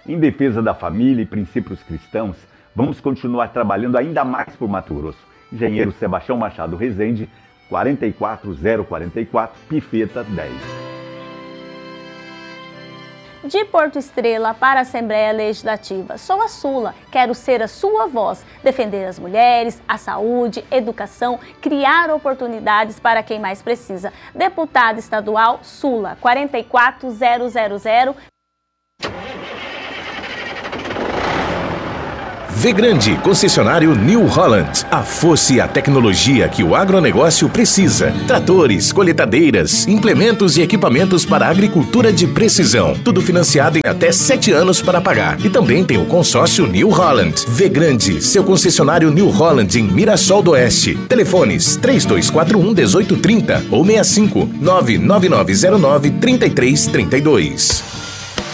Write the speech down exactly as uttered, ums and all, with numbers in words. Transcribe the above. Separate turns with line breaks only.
Em defesa da família e princípios cristãos, vamos continuar trabalhando ainda mais por Mato Grosso. Engenheiro Sebastião Machado Rezende, quatro quatro zero quatro quatro, Pifeta dez.
De Porto Estrela para a Assembleia Legislativa, sou a Sula, quero ser a sua voz, defender as mulheres, a saúde, educação, criar oportunidades para quem mais precisa. Deputada estadual Sula, quatro quatro zero zero zero.
Vgrande, concessionário New Holland. A força e a tecnologia que o agronegócio precisa. Tratores, coletadeiras, implementos e equipamentos para a agricultura de precisão. Tudo financiado em até sete anos para pagar. E também tem o consórcio New Holland. Vgrande, seu concessionário New Holland em Mirassol do Oeste. Telefones três dois quatro um, um oito três zero ou seis cinco nove nove nove zero nove três três três dois.